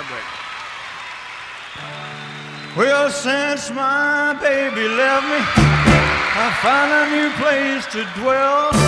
break. Well, since my baby left me, I found a new place to dwell.